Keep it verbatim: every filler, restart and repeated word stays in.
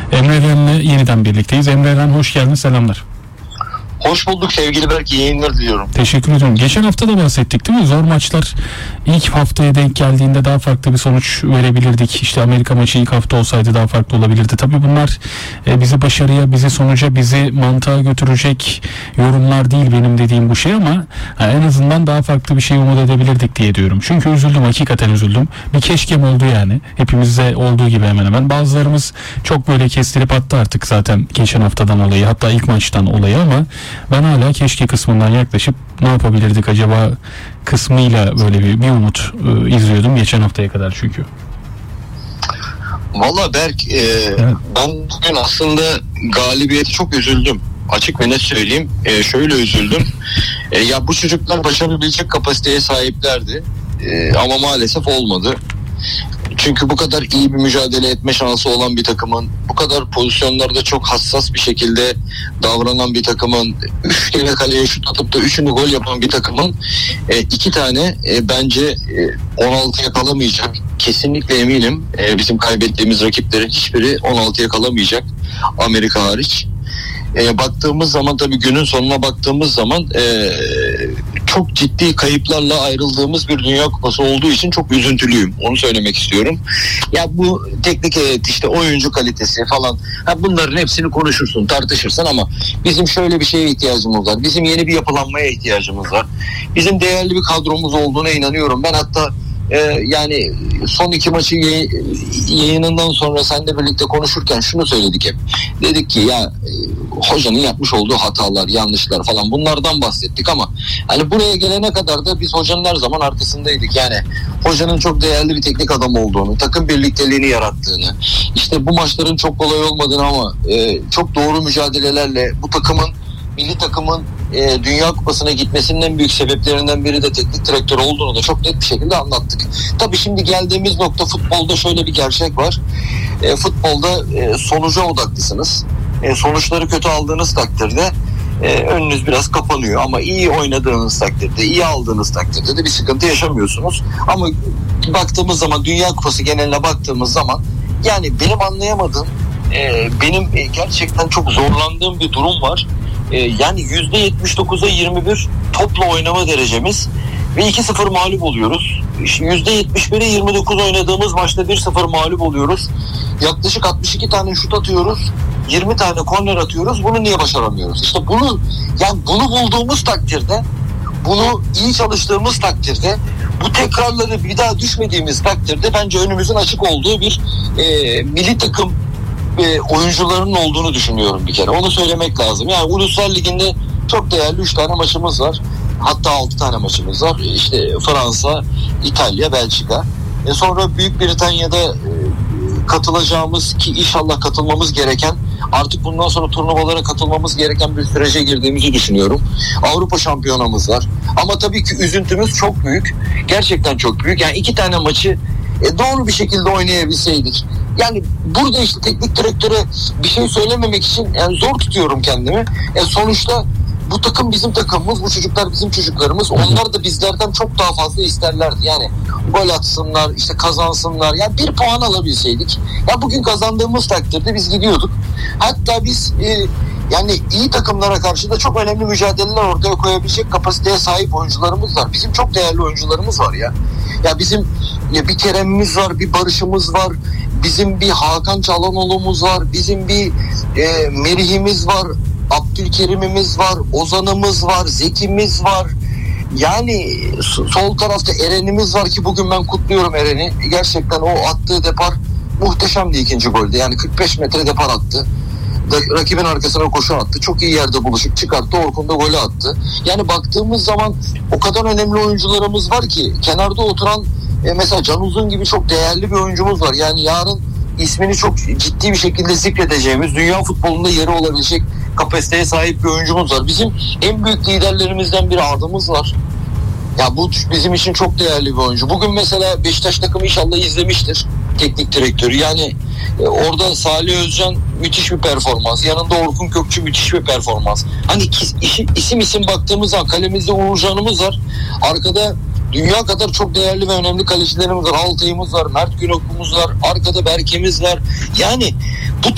Emre Eren'le yeniden birlikteyiz. Emre Eren hoş geldin, selamlar. Hoş bulduk sevgili Berk, iyi yayınlar diliyorum. Teşekkür ediyorum. Geçen hafta da bahsettik değil mi? Zor maçlar ilk haftaya denk geldiğinde daha farklı bir sonuç verebilirdik. İşte Amerika maçı ilk hafta olsaydı daha farklı olabilirdi. Tabii bunlar e, bizi başarıya, bizi sonuca, bizi mantığa götürecek yorumlar değil benim dediğim bu şey, ama ha, en azından daha farklı bir şey umut edebilirdik diye diyorum. Çünkü üzüldüm, hakikaten üzüldüm. Bir keşkem oldu yani. Hepimizde olduğu gibi hemen hemen. Bazılarımız çok böyle kestirip attı artık zaten geçen haftadan olayı, hatta ilk maçtan olayı, ama ben hala keşke kısmından yaklaşıp ne yapabilirdik acaba kısmıyla böyle bir, bir umut e, izliyordum geçen haftaya kadar çünkü. Valla Berk, e, evet. ben bugün aslında galibiyete çok üzüldüm. Açık ve net söyleyeyim. E, şöyle üzüldüm. E, ya bu çocuklar başarabilecek kapasiteye sahiplerdi. E, ama maalesef olmadı. Çünkü bu kadar iyi bir mücadele etme şansı olan bir takımın, bu kadar pozisyonlarda çok hassas bir şekilde davranan bir takımın, üç kere kaleye şut atıp da üçünü gol yapan bir takımın e, iki tane e, bence e, on altıya kalamayacak. Kesinlikle eminim e, bizim kaybettiğimiz rakiplerin hiçbiri on altıya kalamayacak, Amerika hariç. E, baktığımız zaman, tabii günün sonuna baktığımız zaman e, çok ciddi kayıplarla ayrıldığımız bir Dünya Kupası olduğu için çok üzüntülüyüm. Onu söylemek istiyorum. Ya bu teknik heyet, işte oyuncu kalitesi falan, ha bunların hepsini konuşursun, tartışırsın, ama bizim şöyle bir şeye ihtiyacımız var. Bizim yeni bir yapılanmaya ihtiyacımız var. Bizim değerli bir kadromuz olduğuna inanıyorum. Ben hatta Ee, yani son iki maçı yay- yayınından sonra seninle birlikte konuşurken şunu söyledik hep. Dedik ki ya e, hocanın yapmış olduğu hatalar, yanlışlar falan, bunlardan bahsettik, ama hani buraya gelene kadar da biz hocanın her zaman arkasındaydık. Yani hocanın çok değerli bir teknik adam olduğunu, takım birlikteliğini yarattığını, işte bu maçların çok kolay olmadığını ama e, çok doğru mücadelelerle bu takımın, milli takımın e, Dünya Kupası'na gitmesinin en büyük sebeplerinden biri de teknik direktör olduğunu da çok net bir şekilde anlattık. Tabii şimdi geldiğimiz nokta, futbolda şöyle bir gerçek var. E, futbolda e, sonuca odaklısınız. E, sonuçları kötü aldığınız takdirde e, önünüz biraz kapanıyor, ama iyi oynadığınız takdirde, iyi aldığınız takdirde de bir sıkıntı yaşamıyorsunuz. Ama baktığımız zaman, Dünya Kupası geneline baktığımız zaman, yani benim anlayamadığım, e, benim e, gerçekten çok zorlandığım bir durum var. Yani yüzde yetmiş dokuza yirmi bir topla oynama derecemiz ve iki sıfır mağlup oluyoruz. yüzde yetmiş bire yirmi dokuz oynadığımız maçta bir sıfır mağlup oluyoruz. Yaklaşık altmış iki tane şut atıyoruz, yirmi tane korner atıyoruz. Bunu niye başaramıyoruz? İşte bunu, yani bunu bulduğumuz takdirde, bunu iyi çalıştığımız takdirde, bu tekrarları bir daha düşmediğimiz takdirde bence önümüzün açık olduğu bir e, milli takım E, oyuncularının olduğunu düşünüyorum bir kere. Onu söylemek lazım. Yani Uluslar Ligi'nde çok değerli üç tane maçımız var. Hatta altı tane maçımız var. İşte Fransa, İtalya, Belçika. E sonra Büyük Britanya'da e, katılacağımız, ki inşallah katılmamız gereken, artık bundan sonra turnuvalara katılmamız gereken bir sürece girdiğimizi düşünüyorum. Avrupa şampiyonamız var. Ama tabii ki üzüntümüz çok büyük. Gerçekten çok büyük. Yani iki tane maçı e, doğru bir şekilde oynayabilseydik. Yani burada işte teknik direktöre bir şey söylememek için yani zor tutuyorum kendimi. E sonuçta bu takım bizim takımımız, bu çocuklar bizim çocuklarımız. Onlar da bizlerden çok daha fazla isterlerdi. Yani gol atsınlar, işte kazansınlar. Yani bir puan alabilseydik. Ya bugün kazandığımız takdirde biz gidiyorduk. Hatta biz e, yani iyi takımlara karşı da çok önemli mücadeleler ortaya koyabilecek kapasiteye sahip oyuncularımız var. Bizim çok değerli oyuncularımız var ya. Ya bizim ya bir Kerem'imiz var, bir Barış'ımız var. Bizim bir Hakan Çalhanoğlu'muz var. Bizim bir e, Merih'imiz var. Abdülkerim'imiz var. Ozan'ımız var. Zeki'miz var. Yani sol tarafta Eren'imiz var ki bugün ben kutluyorum Eren'i. Gerçekten o attığı depar muhteşemdi ikinci golde. Yani kırk beş metre depar attı. Rakibin arkasına koşu attı. Çok iyi yerde buluşup çıkarttı. Orkun da golü attı. Yani baktığımız zaman o kadar önemli oyuncularımız var ki, kenarda oturan e, mesela Can Uzun gibi çok değerli bir oyuncumuz var. Yani yarın ismini çok ciddi bir şekilde zikredeceğimiz, dünya futbolunda yeri olabilecek kapasiteye sahip bir oyuncumuz var. Bizim en büyük liderlerimizden biri Arda'mız var. Ya bu bizim için çok değerli bir oyuncu. Bugün mesela Beşiktaş takımı inşallah izlemiştir teknik direktörü. Yani e, orada Salih Özcan müthiş bir performans. Yanında Orkun Kökçü müthiş bir performans. Hani isim isim, isim baktığımız zaman kalemizde Uğurcan'ımız var. Arkada dünya kadar çok değerli ve önemli kalecilerimiz var. Altay'ımız var, Mert Günok'umuz var, arkada Berke'miz var. Yani bu